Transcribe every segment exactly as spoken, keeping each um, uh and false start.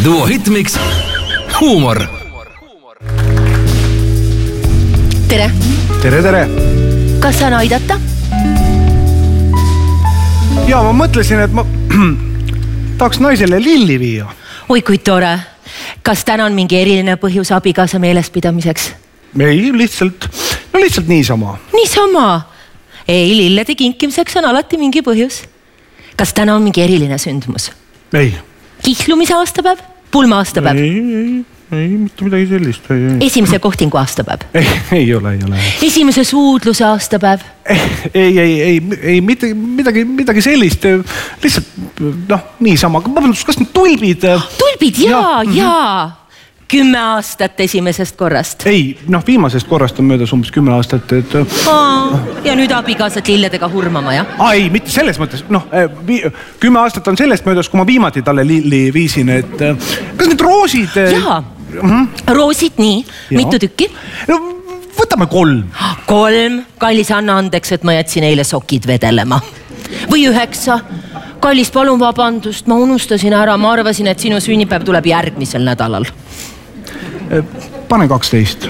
Duo Hitmix huumor. Tere. Tere, tere. Kas saan aidata? Ja ma mõtlesin, et ma tahaks naisele lilli viia. Oi, kui tore. Kas täna on mingi eriline põhjus abikaasa meeles pidamiseks? Ei, lihtsalt, no lihtsalt niisama. Niisama? Ei, lillede kinkimiseks on alati mingi põhjus. Kas täna on mingi eriline sündmus? Ei. Kihlumise aastapäev? Pulma aastapäev? Ei, ei, ei, mitte midagi sellist. Ei, ei. Esimese kohtingu aastapäev? Ei, ei ole, ei ole. Esimese suudluse aastapäev? Ei, ei, ei, ei, ei mitte, midagi, midagi sellist. Lihtsalt, noh, niisama. Kas need tulbid? Tulbid, jaa, ja, jaa. Kümme aastat esimesest korrast. Ei, noh, viimasest korrast on möödas umbes kümme aastat. Et... Aa, ja nüüd abikaasat lilledega hurmama, jah? Aa, ei, mitte selles mõttes. Noh, vi... kümme aastat on sellest möödas, kui ma viimati talle lilli viisin. Et... Kas need roosid... Jaa, mm-hmm. Roosid nii. Ja. Mitu tükki? No, võtame kolm. Kolm. Kallis, anna andeks, et ma jätsin eile sokid vedelema. Või üheksa. Kallis, palun vabandust, ma unustasin ära. Ma arvasin, et sinu sünnipäev tuleb järgmisel nädalal. Pane kaksteist.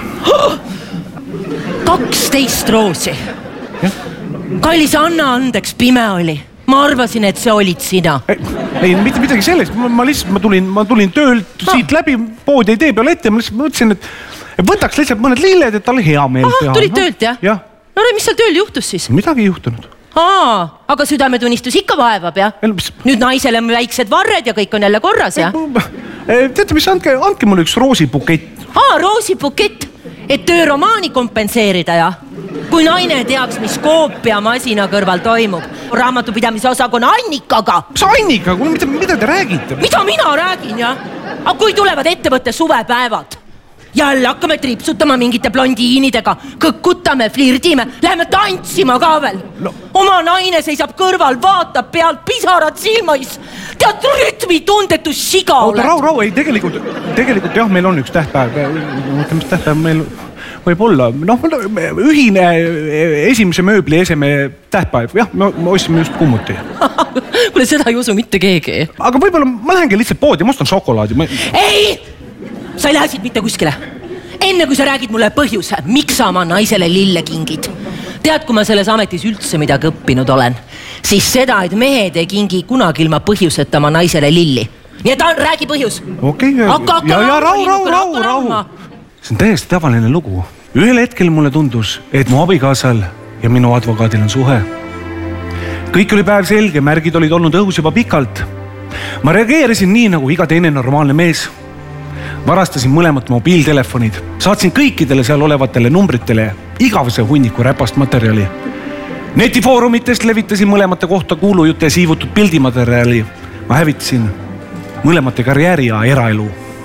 kaksteist roosi. Ja? Kallis, anna andeks, pime oli. Ma arvasin, et see olid sina. Ei, ei mitte midagi sellest. Ma, ma lihtsalt ma tulin, ma tulin töölt ah. siit läbi poodi ei tee peale ette. Ma lihtsalt mõtlesin, et võtaks lihtsalt mõned lilled, et talle hea meel Aha, teha. Tulid töölt, jah? Ja. No mis seal tööl juhtus siis? Midagi ei juhtunud. Aa, aga südametunnistus ikka vaevab, jah? Nüüd naisele on väiksed varred ja kõik on jälle korras, jah? Teate, mis, andke, andke mulle üks roosipukett. Aa, roosipukett, et tööromaani kompenseerida, jah? Kui naine teaks, mis koopia masina kõrval toimub, raamatupidamise osakonna Annikaga. Mis Annika? Mida, mida te räägite? Mida mina räägin, jah? Aga kui tulevad ettevõtte suvepäevad? Jälle hakkame tripsutama mingite blondiinidega, kõkkutame, flirdime, läheme tantsima ka veel. No. Oma naine seisab kõrval, vaatab pealt, pisarad silmais. Tead, rütmi tundetu siga oled. Rau, rau, ei, tegelikult, tegelikult jah, meil on üks tähtpäev. Mõtleme, mis tähtpäev meil võib olla. Noh, ühine esimese mööbli eseme tähtpäev. Jah, me ostsime just kummuti. Kuule, seda ei usu mitte keegi. Aga võib-olla ma lähengi lihtsalt poodi, ma ostan šokolaadi. Ma... Ei! Sa ei lähe siit mitte kuskile. Enne kui sa räägid mulle põhjuse, miks sa oma naisele lille kingid. Tead, kui ma selles ametis üldse midagi õppinud olen, siis seda, et mehed ei kingi kunagi ilma põhjuseta oma naisele lilli. Nii et räägi põhjus. Okei, okay, ja, ja, ja rau, rau, rau, rau. See on täiesti tavaline lugu. Ühel hetkel mulle tundus, et mu abikaasal ja minu advokaadil on suhe. Kõik oli päev selge, märgid olid olnud õhus juba pikalt. Ma reageerisin nii, nagu iga teine normaalne mees. Varastasin mõlemat mobiiltelefonid, saatsin kõikidele seal olevatele numbritele igavese hunniku räpast materjali. Netifoorumitest levitasin mõlemate kohta kuulujutte ja siivutud pildimaterjali. Ma hävitasin mõlemate karjääri ja eraelu.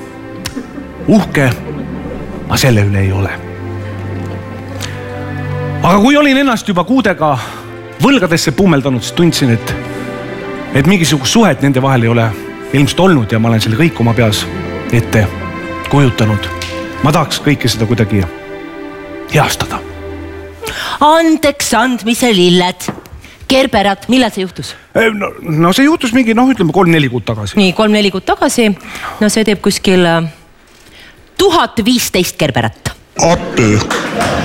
Uhke ma selle üle ei ole. Aga kui olin ennast juba kuudega võlgadesse pummeldanud, siis tundsin, et, et mingisugust suhet nende vahel ei ole ilmselt olnud ja ma olen selle kõik oma peas ette kujutanud. Ma tahaks kõike seda kuidagi heastada. Andeks andmise lilled. Kerberad, millal see juhtus? No, no see juhtus mingi, noh, ütleme kolm-neli kuud tagasi. Nii, kolm-neli kuud tagasi. No see teeb kuskil tuhat viisteist kerberat. Atti.